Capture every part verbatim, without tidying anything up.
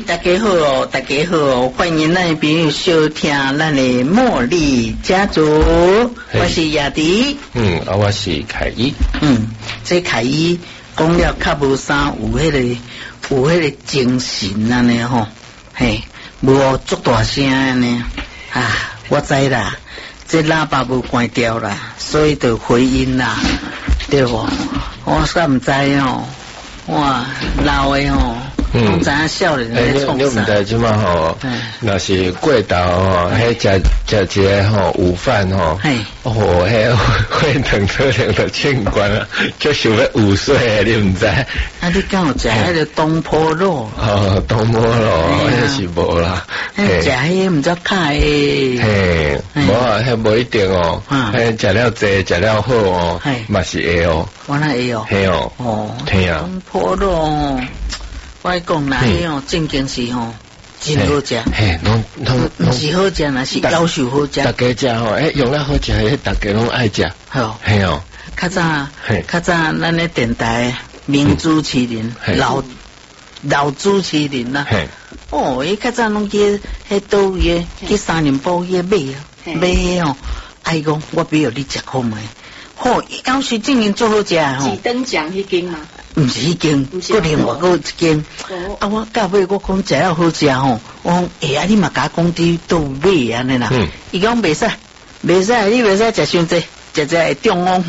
大家好哦，大家好哦，欢迎咱朋友收听咱的茉莉家族，我是亚迪， 嗯，啊，我是凯伊， 嗯，这凯伊讲了较无啥有迄、那个有迄个精神安尼吼，嘿，无足大声安尼啊，我知啦，这喇叭无关掉啦，所以就回音啦，对不？我煞唔知哦，哇，老的哦。嗯，知影少年在创啥？ 你唔知即嘛吼，若是过头吼，迄食食一个吼午饭吼，哦，迄血糖可能就欠关了，就想要午睡，你唔知？啊， 你敢有食迄个东坡肉？ 哦，东坡肉，迄是无啦。 食迄唔则卡诶。 嘿，无啊，迄无一定哦。迄食了济，食了好哦，嘛是会哦。 我那会哦。 嘿哦。哦。嘿啊。 东坡肉。我讲那迄哦，正经是吼，真好食。 嘿，拢拢拢是好食，那是要求好食。 大家食吼，诶，用了好食，迄大家拢爱食。好，嘿哦。 较早，较早，咱咧电台名主持人，老老主持人啦。哦，伊较早拢去迄倒位，去三林堡去买啊，买哦。哎讲，我比如你食好没？好，伊要是正经做好食吼。 几等奖迄间嘛？ 毋是迄间，搁另外搁一间。啊，我到尾我讲食了好食吼，我讲哎呀，你嘛甲讲伫倒买安尼啦。伊讲袂使，袂使，你袂使食伤济，食食会中风。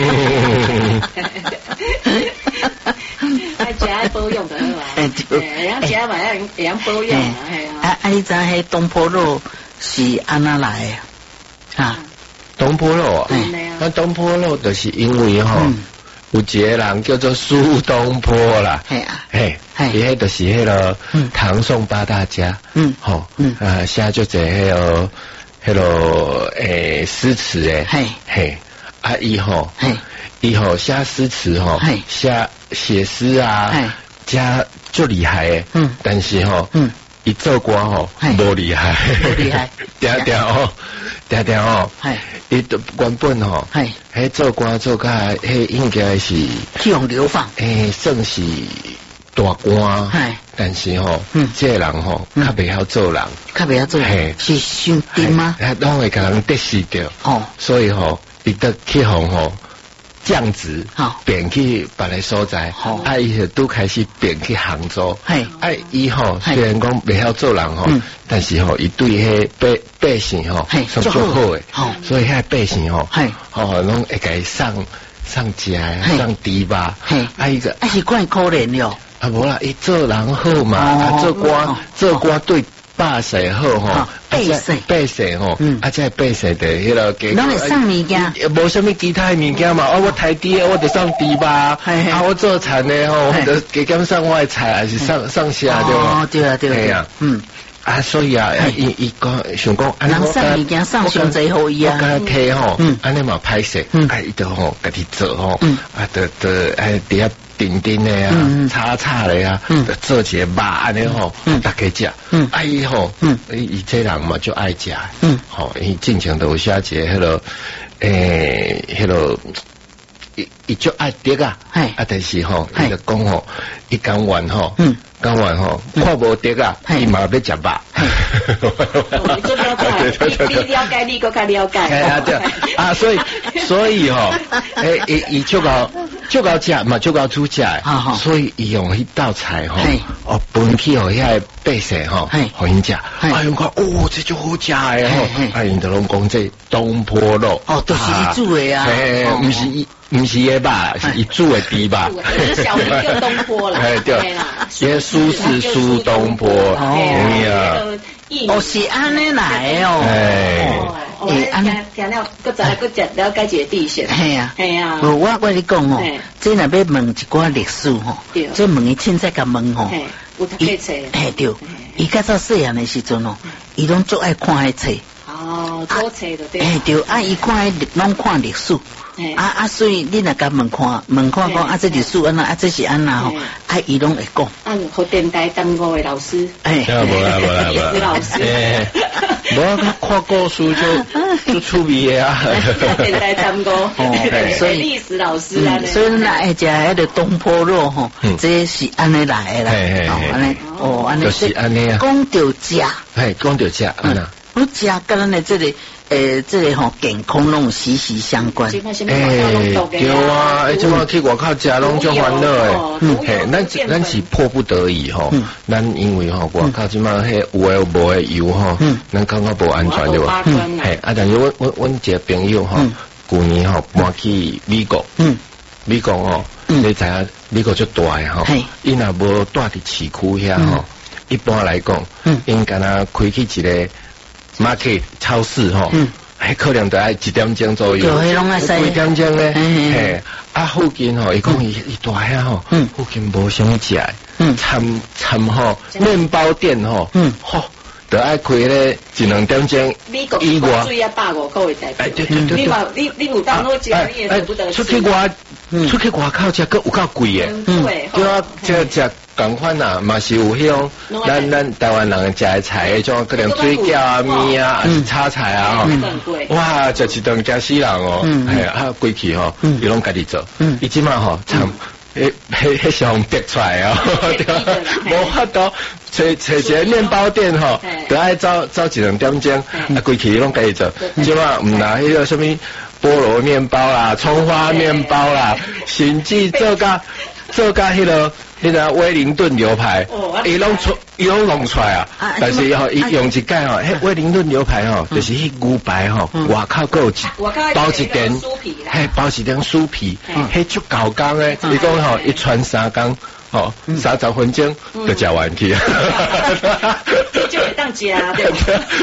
爱食爱保养就好啊。哎对，会晓食嘛，会会晓保养啊，系啊。 啊啊，你知迄东坡肉是安那来的啊？ 东坡肉啊，那东坡肉就是因为吼。有一个人叫做苏东坡啦，嘿啊，嘿，伊迄就是迄个唐宋八大家，嗯，吼，嗯，啊，写就这迄个迄个诶诗词诶，嘿，嘿，啊，伊吼，嘿，伊吼写诗词吼，嘿，写写诗啊，嘿，加就厉害诶，嗯，但是吼，嗯，伊做歌吼，无厉害， 无厉害， 定定哦，定定哦，嘿。伊原本吼，嘿，迄做歌做甲，迄应该是去用流放， 诶，算是大官，嘿，但是吼，嗯，这个人吼，较袂晓做人， 较袂晓做人，是伤低吗？ 他拢会甲人得势着，哦，所以吼，伊得去互吼降职，好，变去别个所在，好，啊，伊就拄开始变去杭州，嘿，啊，伊吼虽然讲袂晓做人吼，但是吼，伊对迄百百姓吼，算足好诶，好，所以遐百姓吼，嘿，吼拢会甲伊送送食送猪肉，嘿，啊，伊个啊是怪可怜哟， 啊无啦，伊做人好嘛，啊做官做官对百姓好吼。百姓百姓吼，啊，即百姓的迄个， 拢会送物件， 无啥物其他物件嘛。哦，我台底我得送猪肉，啊，我做田的吼，就加减送我的菜，还是送送虾对吧？ 哦，对啊，对啊，嗯， 啊，所以啊，伊伊讲想讲， 人送物件送上济好伊啊， 我甲摕吼，安尼嘛歹势，啊，伊就吼家己做吼，啊，得得哎，底下顶顶的啊，叉叉的啊，做一个肉安尼吼，大家食，啊伊吼，伊这人嘛就爱食，吼，伊进前都有写一个迄个，诶，迄个。伊伊就爱滴啊，啊，但是吼，伊就讲吼，伊讲完吼，讲完吼，看无滴啊，伊嘛要食肉。 你做了解，你你了解，你更加了解。 哎呀，对啊，所以所以吼，诶，伊伊就搞就搞食嘛，就搞煮食，所以伊用迄道菜吼，哦，分去互遐百姓吼，互因食，啊，因讲哦，这就好食诶吼，啊，因就拢讲这东坡肉， 哦，都是伊煮诶啊， 诶，毋是伊。毋是个吧，是伊煮的猪吧。 小名叫东坡啦， 哎对啦，这苏轼苏东坡，哎呀， 哦是安尼来哦， 哎，哎安尼听了，搁再搁食了解一个地形， 系啊，系啊，我我跟你讲哦，这若要问一寡历史吼，这问伊凊彩甲问吼， 有读册， 嘿对，伊较早细汉的时阵哦，伊拢最爱看迄册。 哦， 哦，多册的对。 哎对，啊伊看拢看历史。啊啊，所以你若甲问看问看讲啊，这历史安那啊，这是安那吼，啊伊拢会讲。 啊，和电台当过的老师。 哎，无啦无啦无啦。 历史老师。哎， 无啊，看故事就就趣味的啊。 电台当过。哦，所以历史老师啊。 所以咱爱食迄个东坡肉吼，这是安尼来的啦。哦，安尼哦，安尼就是安尼啊。 讲到食。 哎，讲到食安那。 我食跟咱的这个。诶，这个吼健康拢息息相关。 诶，对啊，诶，即马去外口食拢足烦恼诶。嗯，嘿，咱咱是迫不得已吼，咱因为吼外口即马迄有诶无诶油吼，咱感觉无安全对吧？嗯，嘿，啊，但是阮阮阮一个朋友吼，旧年吼搬去美国，嗯，美国吼，你知影美国足大诶吼，伊若无住伫市区遐吼，一般来讲，因敢若开去一个。market 超市吼，还可能得爱一点钟左右，几点钟咧？嘿，啊附近吼，伊讲伊伊大遐吼，附近无啥物食，参参吼面包店吼，吼得爱开咧一两点钟以外， 水啊百五块的代表。 对对对， 你话你你有当好食，你也舍不得出去外出去外口食，佫有够贵诶，对啊，这食。共款呐，嘛是有迄种，咱咱台湾人食的菜，迄种可能水饺啊、面啊，还是炒菜啊，吼，哇，食一顿惊死人哦，嘿，啊，规气吼，伊拢家己做，伊即马吼，参，迄迄迄上逼出来哦，无法度，找找一个面包店吼，得爱走走一两点钟，啊，规气拢家己做，即马毋拿迄个什么菠萝面包啦、葱花面包啦，甚至做甲做甲迄个。迄个威灵顿牛排，伊拢出，伊拢弄出来啊！但是吼，伊用一届吼，迄威灵顿牛排吼，就是迄牛排吼，外口佫有一包一点，嘿，包一点酥皮，迄足够工诶！伊讲吼，一传三工，吼，三十分钟就食完去啊！ 就会当食啊，对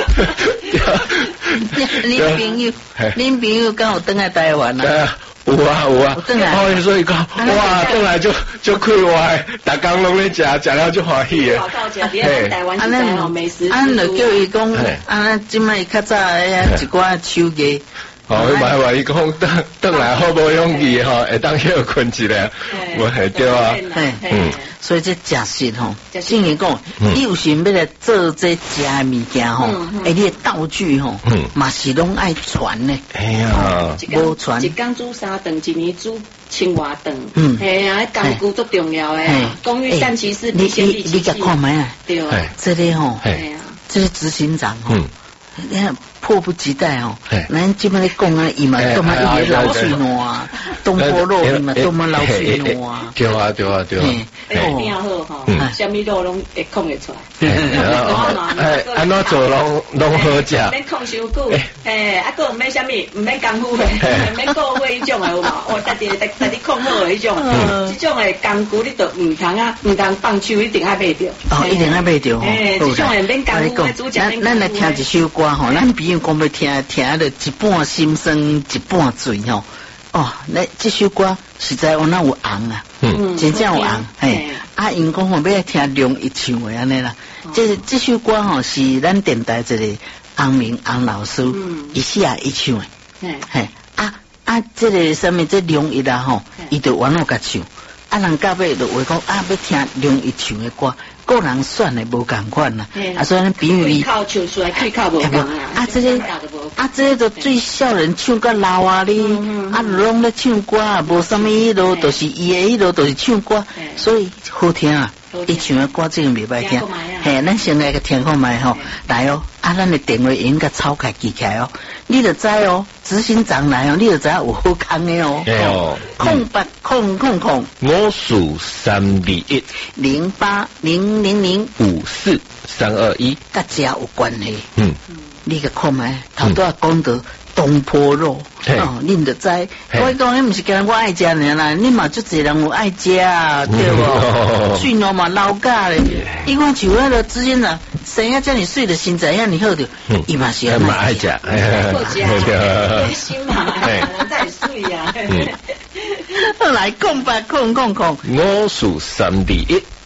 恁朋友，恁朋友刚好登来台湾啊。 有啊有啊，哦，所以讲哇，转来就就开怀，大家拢咧食，食了就欢喜诶。 嘿，台湾是哦美食。 俺就叫伊讲，啊，即摆较早诶一寡手艺。 哦，伊买话伊讲转转来好无勇气吼，会当休困一下，无系对啊。 嗯，所以这食食吼，正经讲，你有想要来做这食诶物件吼，诶，你诶道具吼，嘛是拢爱传呢。 哎呀， 无传。 一工煮三顿，一年煮千外顿。嗯，系啊，工具足重要诶。工欲善其事，必先利其器。 你甲看卖啊？ 对啊。 这里吼，系啊，这是执行长吼。你看迫不及待哦，咱即摆咧讲啊，伊嘛多么伊个老水烂，东坡肉伊嘛多么老水烂。 对啊对啊对啊。 哎，变好吼，虾米肉拢会控会出来。 哎，安怎做拢拢好食。 免控伤久，哎，啊个毋免虾米，毋免功夫诶，毋免个月迄种诶有嘛？哦，逐日逐逐日控好诶迄种，即种诶工具你都毋通啊，毋通放手，一定爱买着。 哦，一定爱买着。 哎，即种诶免功夫诶，主食免功夫。 咱来听一首歌吼，咱比如讲要听听了一半心酸一半醉吼。哦，那这首歌实在有那有红啊，嗯，真正有红，嘿，啊，因讲吼要听梁一唱的安尼啦，这这首歌吼是咱电台一个洪明洪老师，伊写伊唱的，嘿，啊啊，这个什么这梁一啦吼，伊就完了甲唱，啊，人到尾就话讲啊，要听梁一唱的歌。个人选的无共款啦，啊，所以咱比如你， 靠唱出来，可以靠无共啊，这个啊，这个就最少人唱个老啊哩，啊，拢咧唱歌啊，无啥物迄落，就是伊的迄落，就是唱歌，所以好听啊，伊唱的歌真袂歹听，嘿，咱先来个听看卖吼，来哦，啊，咱的电话应该抄开记起来哦，你就知哦，执行长来哦，你就知有好康的哦，空八空空空， 我数三二一零八零。零零五四三二一， 甲食有关系。嗯，你个看卖，头拄啊讲到东坡肉，哦，恁就知。我讲你毋是讲我爱食尔啦，你嘛足侪人有爱食啊，对无？水糯嘛老假咧，伊讲像迄个之前啊，生啊遮尔水的身材遐尔好着，伊嘛是嘛爱食， 好食，开心嘛，人再水啊。 来，空吧，空空空， 我数三二一。